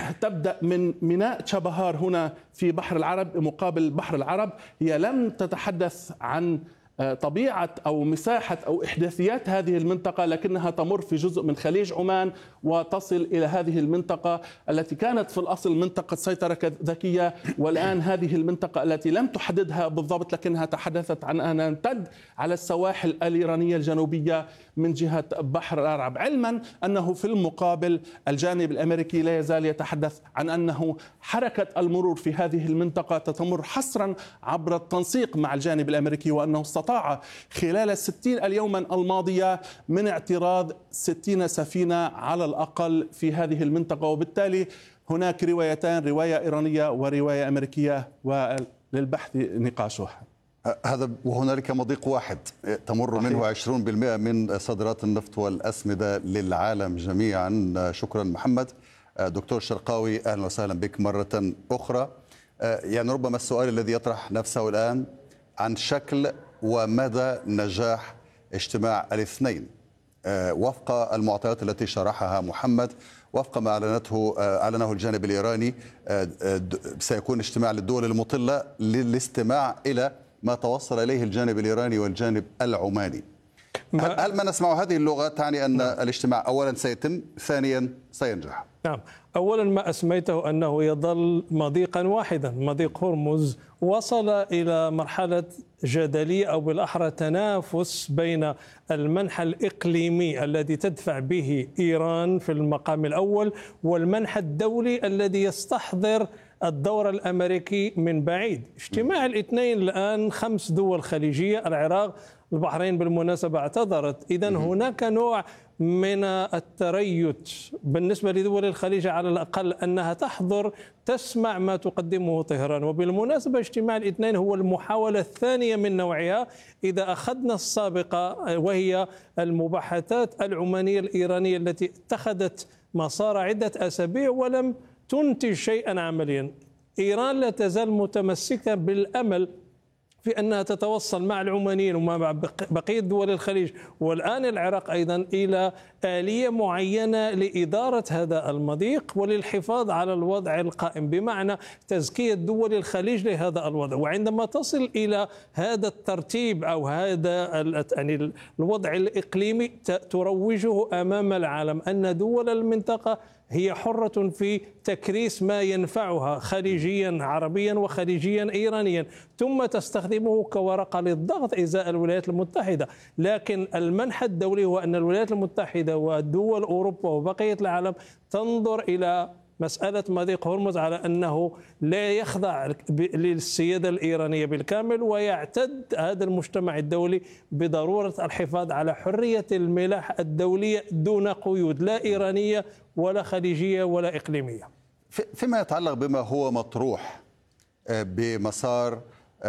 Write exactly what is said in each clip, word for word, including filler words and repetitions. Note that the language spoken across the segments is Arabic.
تبدأ من ميناء تشابهار هنا في بحر العرب مقابل بحر العرب. هي لم تتحدث عن طبيعة أو مساحة أو إحداثيات هذه المنطقة، لكنها تمر في جزء من خليج عمان وتصل إلى هذه المنطقة التي كانت في الأصل منطقة سيطرة ذكية، والآن هذه المنطقة التي لم تحددها بالضبط لكنها تحدثت عن أنها تمتد على السواحل الإيرانية الجنوبية من جهة بحر العرب، علما أنه في المقابل الجانب الأمريكي لا يزال يتحدث عن أنه حركة المرور في هذه المنطقة تتمر حصرا عبر التنسيق مع الجانب الأمريكي، وأنه استطاع خلال الستين اليوما الماضية من اعتراض ستين سفينة على الأقل في هذه المنطقة. وبالتالي هناك روايتان، رواية إيرانية ورواية أمريكية، وللبحث نقاشها. هذا وهنالك مضيق واحد تمر منه عشرين بالمئة من صادرات النفط والأسمدة للعالم جميعا. شكرا محمد. دكتور شرقاوي، أهلا وسهلا بك مرة أخرى. يعني ربما السؤال الذي يطرح نفسه الآن عن شكل ومدى نجاح اجتماع الاثنين وفق المعطيات التي شرحها محمد، وفق ما أعلنته أعلنه الجانب الإيراني. سيكون اجتماع للدول المطلة للاستماع إلى ما توصل إليه الجانب الإيراني والجانب العماني. هل, هل ما نسمع هذه اللغة تعني أن نعم. الاجتماع أولا سيتم، ثانيا سينجح؟ نعم، أولا ما أسميته أنه يظل مضيقا واحدا، مضيق هرمز وصل إلى مرحلة جدلية أو بالأحرى تنافس بين المنحى الإقليمي الذي تدفع به إيران في المقام الأول والمنحى الدولي الذي يستحضر الدور الأمريكي من بعيد. اجتماع الاثنين الآن خمس دول خليجية، العراق، البحرين بالمناسبة اعتذرت، إذن هناك نوع من التريث بالنسبة لدول الخليج على الأقل أنها تحضر تسمع ما تقدمه طهران. وبالمناسبة اجتماع الاثنين هو المحاولة الثانية من نوعها إذا أخذنا السابقة وهي المباحثات العمانية الإيرانية التي اتخذت مسار عدة أسابيع ولم تنتج شيئا عمليا. إيران لا تزال متمسكة بالأمل في أنها تتوصل مع العمانيين ومع بقية دول الخليج والآن العراق أيضا إلى آلية معينة لإدارة هذا المضيق وللحفاظ على الوضع القائم، بمعنى تزكية دول الخليج لهذا الوضع. وعندما تصل إلى هذا الترتيب أو هذا يعني الوضع الإقليمي تروجه أمام العالم أن دول المنطقة هي حرة في تكريس ما ينفعها خليجيا عربيا وخليجيا إيرانيا، ثم تستخدمه كورقة للضغط إزاء الولايات المتحدة. لكن المنحى الدولي هو أن الولايات المتحدة ودول أوروبا وبقية العالم تنظر إلى مسألة مضيق هرمز على أنه لا يخضع للسيادة الإيرانية بالكامل، ويعتد هذا المجتمع الدولي بضرورة الحفاظ على حرية الملاحة الدولية دون قيود لا إيرانية ولا خليجية ولا إقليمية. فيما يتعلق بما هو مطروح بمسار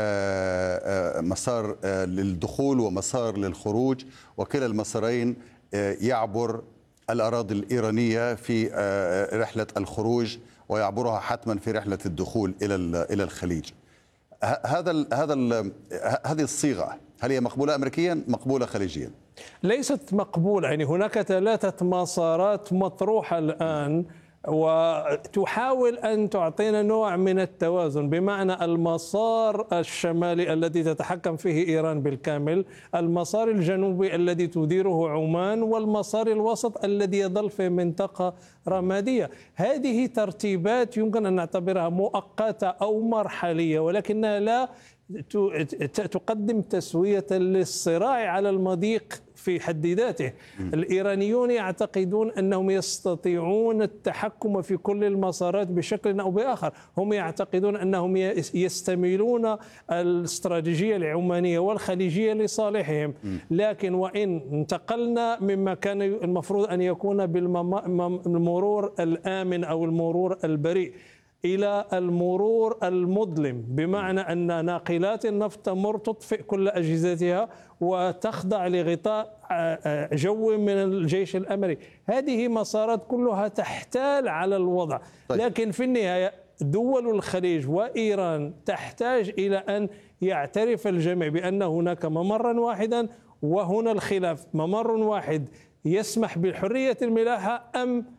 مسار للدخول ومسار للخروج، وكلا المسارين يعبر الأراضي الإيرانية في رحلة الخروج ويعبرها حتما في رحلة الدخول إلى إلى الخليج. هذا ال هذا ال هذه الصيغة هل هي مقبولة أمريكيا، مقبولة خليجيا؟ ليست مقبولة، يعني هناك ثلاثة مسارات مطروحة الآن وتحاول أن تعطينا نوع من التوازن، بمعنى المسار الشمالي الذي تتحكم فيه إيران بالكامل، المسار الجنوبي الذي تديره عمان، والمسار الوسط الذي يظل في منطقة رمادية. هذه ترتيبات يمكن أن نعتبرها مؤقتة أو مرحلية، ولكنها لا تقدم تسوية للصراع على المضيق في حد ذاته. الإيرانيون يعتقدون أنهم يستطيعون التحكم في كل المسارات بشكل أو بآخر، هم يعتقدون أنهم يستميلون الاستراتيجية العمانية والخليجية لصالحهم. لكن وإن انتقلنا مما كان المفروض أن يكون بالمرور الآمن أو المرور البريء إلى المرور المظلم، بمعنى أن ناقلات النفط تمر تطفئ كل أجهزتها وتخضع لغطاء جوي من الجيش الأمريكي، هذه مسارات كلها تحتال على الوضع. لكن في النهاية دول الخليج وإيران تحتاج إلى أن يعترف الجميع بأن هناك ممرا واحدا، وهنا الخلاف ممر واحد يسمح بحرية الملاحة أم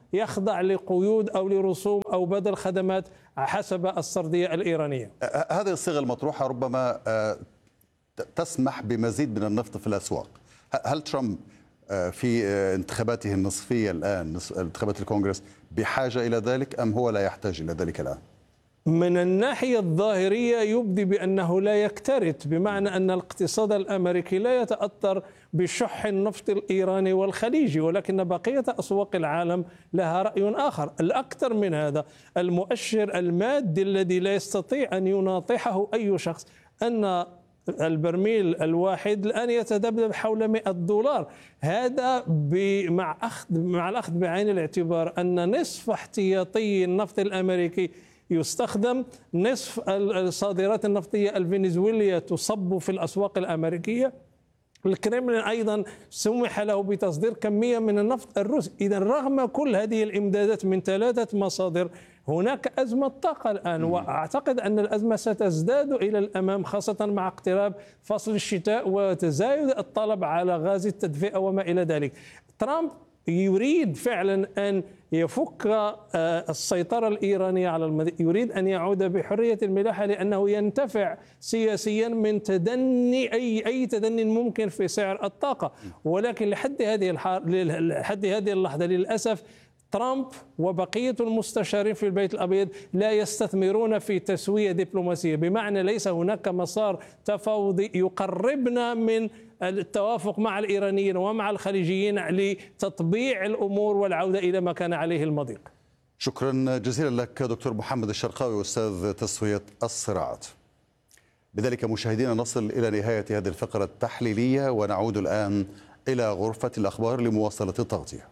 يخضع لقيود أو لرسوم أو بدل خدمات حسب السردية الإيرانية. هذه الصيغة المطروحة ربما تسمح بمزيد من النفط في الأسواق. هل ترامب في انتخاباته النصفية الآن، انتخابات الكونغرس، بحاجة إلى ذلك أم هو لا يحتاج إلى ذلك الآن؟ من الناحية الظاهرية يبدي بأنه لا يكترث، بمعنى أن الاقتصاد الأمريكي لا يتأثر بشح النفط الإيراني والخليجي، ولكن بقية أسواق العالم لها رأي آخر. الأكثر من هذا، المؤشر المادي الذي لا يستطيع أن يناطحه أي شخص أن البرميل الواحد الآن يتذبذب حول مئة دولار. هذا مع أخذ مع الأخذ بعين الاعتبار أن نصف احتياطي النفط الأمريكي يستخدم، نصف الصادرات النفطية الفنزويلية تصب في الأسواق الأمريكية. الكرملين أيضا سمح له بتصدير كمية من النفط الروسي. إذا رغم كل هذه الإمدادات من ثلاثة مصادر، هناك أزمة طاقة الآن، وأعتقد أن الأزمة ستزداد إلى الأمام، خاصة مع اقتراب فصل الشتاء وتزايد الطلب على غاز التدفئة وما إلى ذلك. ترامب يريد فعلا أن يفك السيطرة الإيرانية على المدينة، يريد أن يعود بحرية الملاحة، لأنه ينتفع سياسيا من تدني أي أي تدني ممكن في سعر الطاقة. ولكن لحد هذه لحد هذه اللحظة للأسف ترامب وبقية المستشارين في البيت الأبيض لا يستثمرون في تسوية دبلوماسية، بمعنى ليس هناك مسار تفاوضي يقربنا من التوافق مع الإيرانيين ومع الخليجيين لتطبيع الأمور والعودة إلى ما كان عليه المضيق. شكرا جزيلا لك دكتور محمد الشرقاوي، أستاذ تسوية الصراعات. بذلك مشاهدينا نصل إلى نهاية هذه الفقرة التحليلية، ونعود الآن إلى غرفة الأخبار لمواصلة التغطية.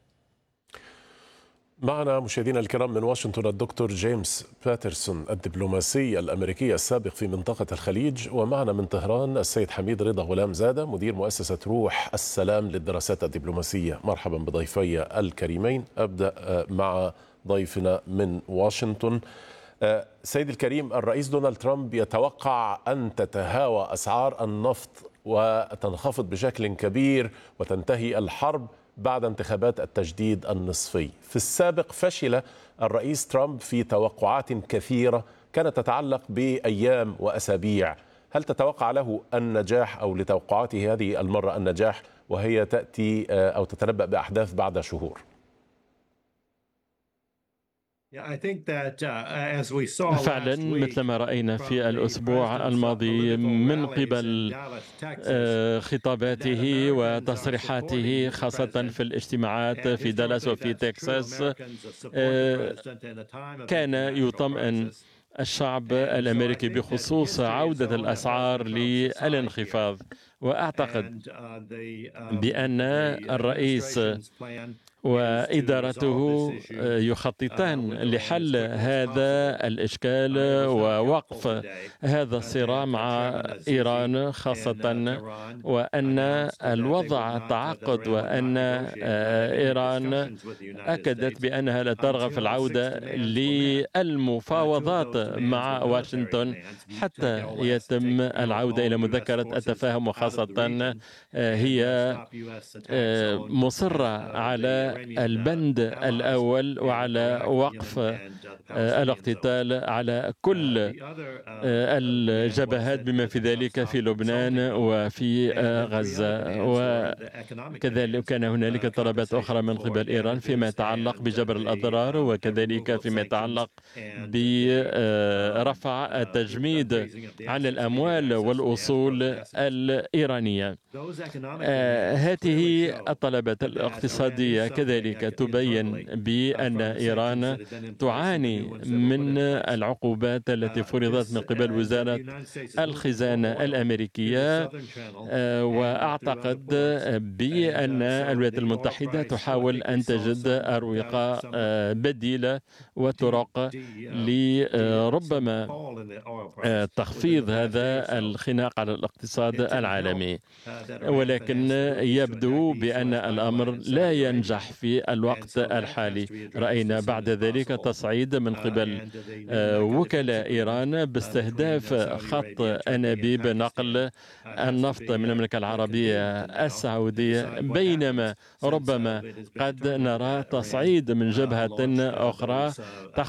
معنا مشاهدينا الكرام من واشنطن الدكتور جيمس باترسون الدبلوماسي الأمريكي السابق في منطقة الخليج، ومعنا من طهران السيد حميد رضا غلام زادة مدير مؤسسة روح السلام للدراسات الدبلوماسية. مرحبا بضيفي الكريمين. أبدأ مع ضيفنا من واشنطن. سيد الكريم، الرئيس دونالد ترامب يتوقع أن تتهاوى أسعار النفط وتنخفض بشكل كبير وتنتهي الحرب بعد انتخابات التجديد النصفي. في السابق فشل الرئيس ترامب في توقعات كثيرة كانت تتعلق بأيام وأسابيع. هل تتوقع له النجاح أو لتوقعاته هذه المرة النجاح وهي تأتي أو تتنبأ بأحداث بعد شهور؟ فعلا مثل ما رأينا في الأسبوع الماضي من قبل خطاباته وتصريحاته، خاصة في الاجتماعات في دالاس وفي تكساس، كان يطمئن الشعب الأمريكي بخصوص عودة الأسعار للانخفاض. وأعتقد بأن الرئيس وإدارته يخططان لحل هذا الإشكال ووقف هذا الصراع مع إيران، خاصة وأن الوضع تعقد وأن إيران أكدت بأنها لا ترغب في العودة للمفاوضات مع واشنطن حتى يتم العودة إلى مذكرة التفاهم، وخاصة هي مصرة على البند الأول وعلى وقف الاقتتال على كل الجبهات بما في ذلك في لبنان وفي غزة. وكذلك كان هنالك طلبات أخرى من قبل إيران فيما يتعلق بجبر الأضرار، وكذلك فيما يتعلق برفع التجميد عن الأموال والأصول الإيرانية. هذه الطلبات الاقتصادية كذلك تبين بأن إيران تعاني من العقوبات التي فرضت من قبل وزارة الخزانة الأمريكية، وأعتقد بأن الولايات المتحدة تحاول أن تجد أروقة بديلة وطرق لربما تخفيض هذا الخناق على الاقتصاد العالمي. ولكن يبدو بأن الأمر لا ينجح واضح في الوقت الحالي. رأينا بعد ذلك تصعيد من قبل وكلاء إيران باستهداف خط أنابيب نقل النفط من المملكة العربية السعودية، بينما ربما قد نرى تصعيد من جبهة أخرى